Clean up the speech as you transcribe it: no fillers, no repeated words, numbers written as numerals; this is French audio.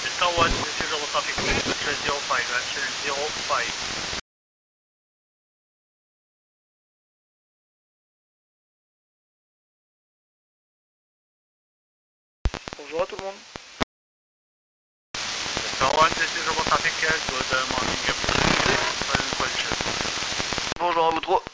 Delta 1, this is our traffic control 05, actually 05. Bonjour à tout le monde. Delta 1, this is our traffic, good morning, position. Bonjour à vous trois.